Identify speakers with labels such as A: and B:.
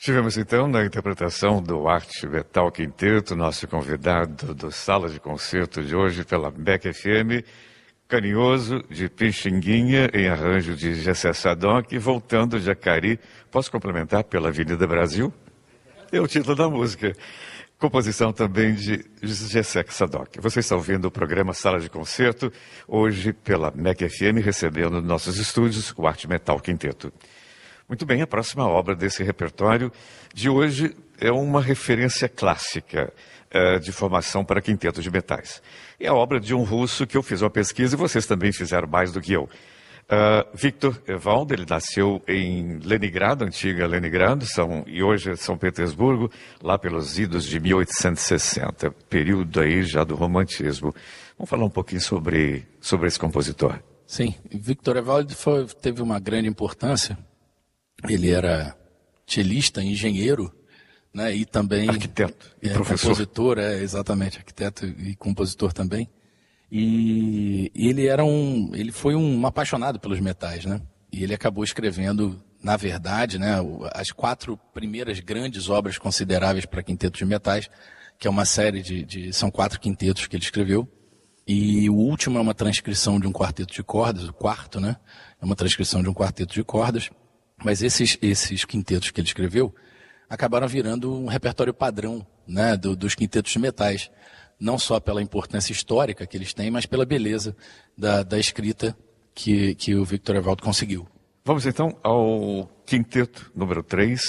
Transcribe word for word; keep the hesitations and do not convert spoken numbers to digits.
A: Tivemos então na interpretação do Arte Metal Quinteto, nosso convidado do Sala de Concerto de hoje pela M E C F M, Carinhoso de Pixinguinha, em arranjo de Gessé Sadoc, voltando de Acari. Posso complementar pela Avenida Brasil? É o título da música. Composição também de Gessé Sadoc. Vocês estão ouvindo o programa Sala de Concerto, hoje pela M E C F M, recebendo nos nossos estúdios o Arte Metal Quinteto. Muito bem, a próxima obra desse repertório de hoje é uma referência clássica uh, de formação para quinteto de metais. É a obra de um russo que eu fiz uma pesquisa e vocês também fizeram mais do que eu. Uh, Victor Ewald, ele nasceu em Leningrado, antiga Leningrado, São, e hoje é São Petersburgo, lá pelos idos de mil oitocentos e sessenta, período aí já do romantismo. Vamos falar um pouquinho sobre, sobre esse compositor.
B: Sim, Victor Ewald foi, teve uma grande importância. Ele era cellista, engenheiro, né, e também
A: arquiteto e
B: é,
A: professor.
B: Compositor, é, exatamente, arquiteto e compositor também. E ele era um, ele foi um apaixonado pelos metais, né? E ele acabou escrevendo, na verdade, né, as quatro primeiras grandes obras consideráveis para quinteto de metais, que é uma série de, de são quatro quintetos que ele escreveu. E o último é uma transcrição de um quarteto de cordas, o quarto, né? É uma transcrição de um quarteto de cordas. Mas esses, esses quintetos que ele escreveu acabaram virando um repertório padrão, né, do, dos quintetos de metais. Não só pela importância histórica que eles têm, mas pela beleza da, da escrita que, que o Victor Ewald conseguiu.
A: Vamos então ao quinteto número três.